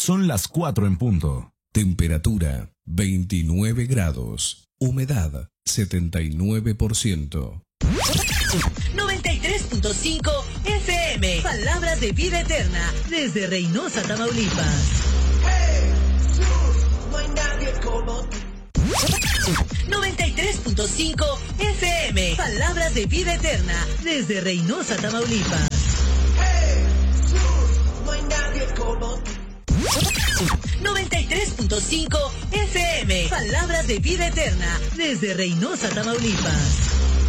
Son las 4 en punto. Temperatura 29 grados. Humedad 79%. 93.5 FM. Palabras de vida eterna. Desde Reynosa, Tamaulipas. No hay nadie como tú. 93.5 FM. Palabras de vida eterna. Desde Reynosa, Tamaulipas. No hay nadie como tú. 93.5 FM. Palabras de vida eterna. Desde Reynosa, Tamaulipas.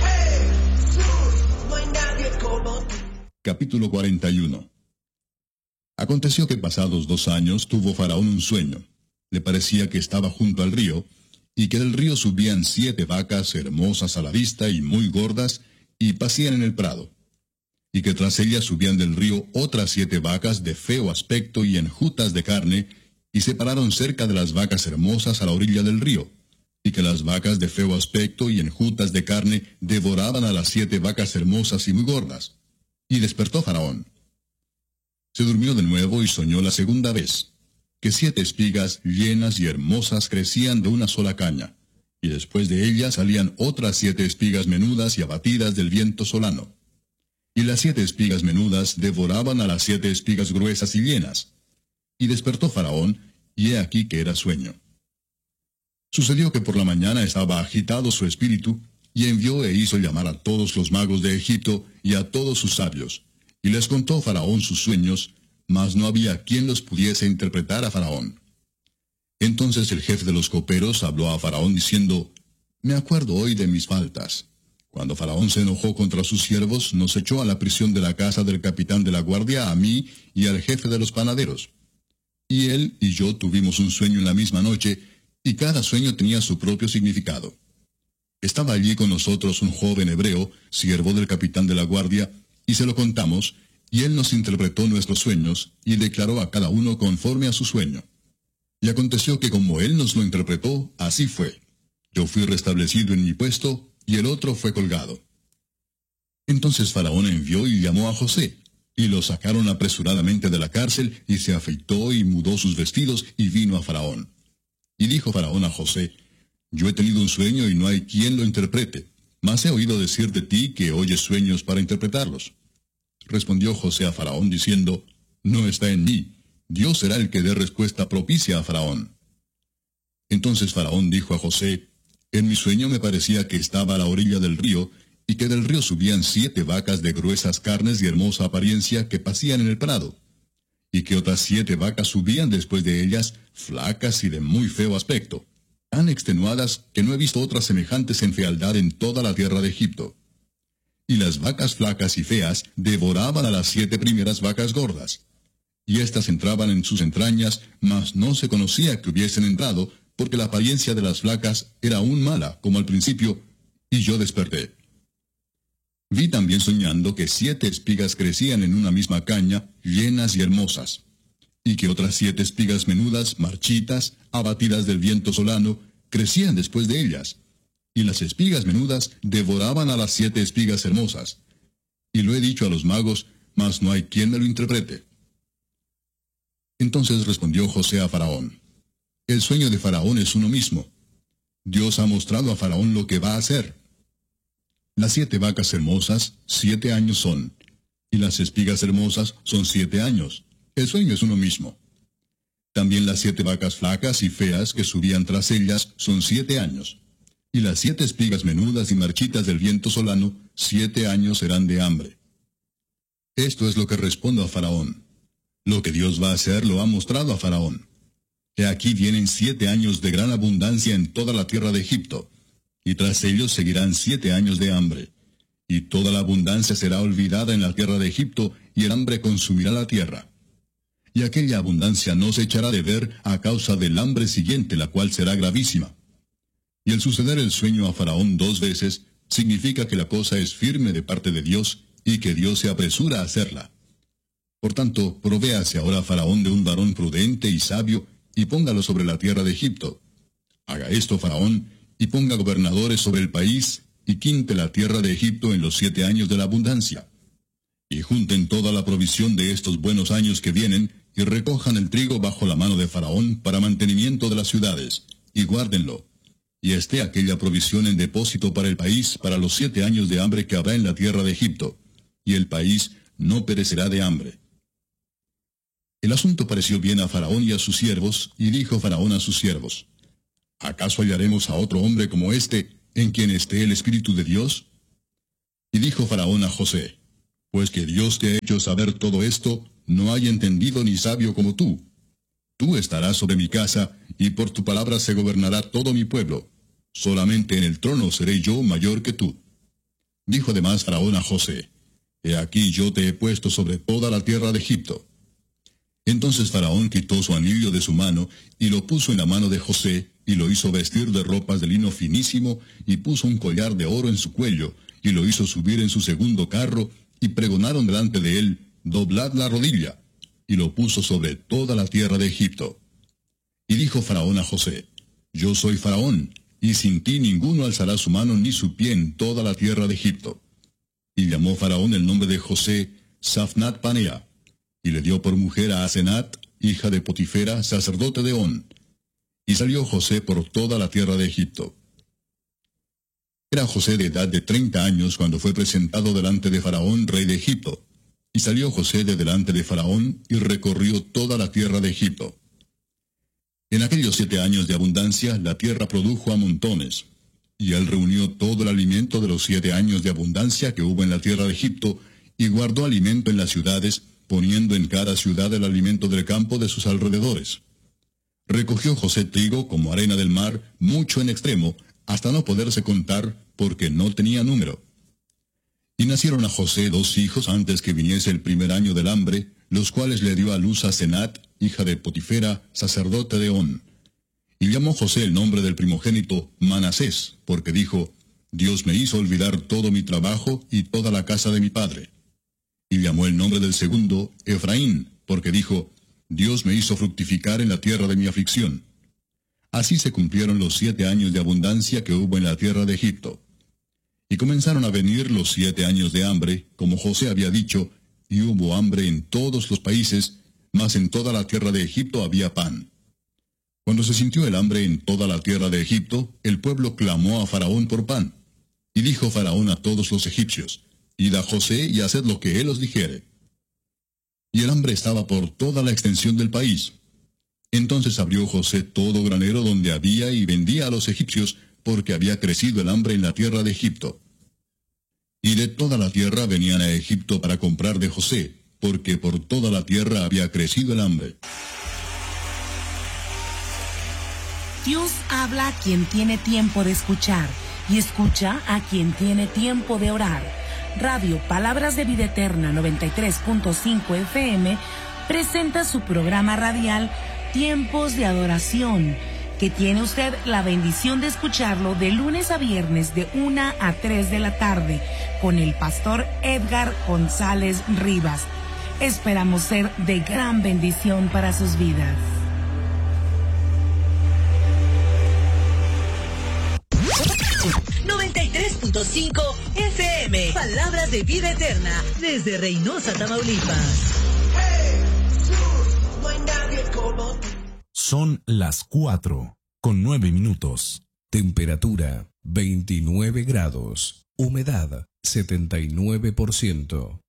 No hay nadie como tú. Capítulo 41. Aconteció que pasados 2 años tuvo Faraón un sueño. Le parecía que estaba junto al río, y que del río subían 7 vacas hermosas a la vista y muy gordas, y pacían en el prado. Y que tras ellas subían del río otras 7 vacas de feo aspecto y enjutas de carne, y se pararon cerca de las vacas hermosas a la orilla del río, y que las vacas de feo aspecto y enjutas de carne devoraban a las 7 vacas hermosas y muy gordas. Y despertó Faraón. Se durmió de nuevo y soñó la segunda vez, que 7 espigas llenas y hermosas crecían de una sola caña, y después de ellas salían otras 7 espigas menudas y abatidas del viento solano. Y las 7 espigas menudas devoraban a las 7 espigas gruesas y llenas. Y despertó Faraón, y he aquí que era sueño. Sucedió que por la mañana estaba agitado su espíritu, y envió e hizo llamar a todos los magos de Egipto y a todos sus sabios, y les contó Faraón sus sueños, mas no había quien los pudiese interpretar a Faraón. Entonces el jefe de los coperos habló a Faraón diciendo, «Me acuerdo hoy de mis faltas». Cuando Faraón se enojó contra sus siervos, nos echó a la prisión de la casa del capitán de la guardia, a mí y al jefe de los panaderos. Y él y yo tuvimos un sueño en la misma noche, y cada sueño tenía su propio significado. Estaba allí con nosotros un joven hebreo, siervo del capitán de la guardia, y se lo contamos, y él nos interpretó nuestros sueños, y declaró a cada uno conforme a su sueño. Y aconteció que como él nos lo interpretó, así fue. Yo fui restablecido en mi puesto, y el otro fue colgado. Entonces Faraón envió y llamó a José, y lo sacaron apresuradamente de la cárcel, y se afeitó y mudó sus vestidos, y vino a Faraón. Y dijo Faraón a José, «Yo he tenido un sueño y no hay quien lo interprete, mas he oído decir de ti que oyes sueños para interpretarlos». Respondió José a Faraón diciendo, «No está en mí, Dios será el que dé respuesta propicia a Faraón». Entonces Faraón dijo a José, «En mi sueño me parecía que estaba a la orilla del río, y que del río subían 7 vacas de gruesas carnes y hermosa apariencia que pacían en el prado, y que otras 7 vacas subían después de ellas, flacas y de muy feo aspecto, tan extenuadas que no he visto otras semejantes en fealdad en toda la tierra de Egipto. Y las vacas flacas y feas devoraban a las 7 primeras vacas gordas, y éstas entraban en sus entrañas, mas no se conocía que hubiesen entrado, porque la apariencia de las flacas era aún mala, como al principio, y yo desperté. Vi también soñando que 7 espigas crecían en una misma caña, llenas y hermosas, y que otras 7 espigas menudas, marchitas, abatidas del viento solano, crecían después de ellas, y las espigas menudas devoraban a las 7 espigas hermosas. Y lo he dicho a los magos, mas no hay quien me lo interprete. Entonces respondió José a Faraón, «El sueño de Faraón es uno mismo. Dios ha mostrado a Faraón lo que va a hacer. Las 7 vacas hermosas, 7 años son, y las espigas hermosas son 7 años. El sueño es uno mismo. También las 7 vacas flacas y feas que subían tras ellas son 7 años. Y las 7 espigas menudas y marchitas del viento solano, 7 años serán de hambre». Esto es lo que respondo a Faraón. Lo que Dios va a hacer lo ha mostrado a Faraón. He aquí vienen 7 años de gran abundancia en toda la tierra de Egipto, y tras ellos seguirán 7 años de hambre. Y toda la abundancia será olvidada en la tierra de Egipto, y el hambre consumirá la tierra. Y aquella abundancia no se echará de ver a causa del hambre siguiente, la cual será gravísima. Y el suceder el sueño a Faraón 2 veces, significa que la cosa es firme de parte de Dios, y que Dios se apresura a hacerla. Por tanto, provéase ahora Faraón de un varón prudente y sabio, y póngalo sobre la tierra de Egipto. Haga esto Faraón, y ponga gobernadores sobre el país, y quinte la tierra de Egipto en los 7 años de la abundancia. y junten toda la provisión de estos buenos años que vienen, y recojan el trigo bajo la mano de Faraón para mantenimiento de las ciudades, y guárdenlo. Y esté aquella provisión en depósito para el país para los 7 años de hambre que habrá en la tierra de Egipto, y el país no perecerá de hambre. El asunto pareció bien a Faraón y a sus siervos, y dijo Faraón a sus siervos: ¿Acaso hallaremos a otro hombre como este, en quien esté el Espíritu de Dios? Y dijo Faraón a José: Pues que Dios te ha hecho saber todo esto, no hay entendido ni sabio como tú. Tú estarás sobre mi casa, y por tu palabra se gobernará todo mi pueblo. Solamente en el trono seré yo mayor que tú. Dijo además Faraón a José: He aquí yo te he puesto sobre toda la tierra de Egipto. Entonces Faraón quitó su anillo de su mano, y lo puso en la mano de José, y lo hizo vestir de ropas de lino finísimo, y puso un collar de oro en su cuello, y lo hizo subir en su segundo carro, y pregonaron delante de él: Doblad la rodilla. Y lo puso sobre toda la tierra de Egipto. Y dijo Faraón a José: Yo soy Faraón, y sin ti ninguno alzará su mano ni su pie en toda la tierra de Egipto. Y llamó Faraón el nombre de José Safnat Panea, y le dio por mujer a Asenat, hija de Potifera, sacerdote de On. Y salió José por toda la tierra de Egipto. Era José de edad de 30 años cuando fue presentado delante de Faraón, rey de Egipto. Y salió José de delante de Faraón, y recorrió toda la tierra de Egipto. En aquellos 7 años de abundancia, la tierra produjo a montones. Y él reunió todo el alimento de los 7 años de abundancia que hubo en la tierra de Egipto, y guardó alimento en las ciudades, poniendo en cada ciudad el alimento del campo de sus alrededores. Recogió José trigo como arena del mar, mucho en extremo, hasta no poderse contar, porque no tenía número. Y nacieron a José 2 hijos antes que viniese el primer año del hambre, los cuales le dio a luz a Asenat, hija de Potifera, sacerdote de On. Y llamó José el nombre del primogénito Manasés, porque dijo: Dios me hizo olvidar todo mi trabajo y toda la casa de mi padre. Y llamó el nombre del segundo Efraín, porque dijo: Dios me hizo fructificar en la tierra de mi aflicción. Así se cumplieron los 7 años de abundancia que hubo en la tierra de Egipto. Y comenzaron a venir los 7 años de hambre, como José había dicho, y hubo hambre en todos los países, mas en toda la tierra de Egipto había pan. Cuando se sintió el hambre en toda la tierra de Egipto, el pueblo clamó a Faraón por pan. Y dijo Faraón a todos los egipcios: Id a José y haced lo que él os dijere. Y el hambre estaba por toda la extensión del país. Entonces abrió José todo granero donde había y vendía a los egipcios, porque había crecido el hambre en la tierra de Egipto. Y de toda la tierra venían a Egipto para comprar de José, porque por toda la tierra había crecido el hambre. Dios habla a quien tiene tiempo de escuchar, y escucha a quien tiene tiempo de orar. Radio Palabras de Vida Eterna 93.5 FM presenta su programa radial Tiempos de Adoración, que tiene usted la bendición de escucharlo de lunes a viernes de 1 a 3 de la tarde con el pastor Edgar González Rivas. Esperamos ser de gran bendición para sus vidas. .5 FM, Palabras de Vida Eterna, desde Reynosa, Tamaulipas. Son las 4:09. Temperatura 29 grados. Humedad 79%.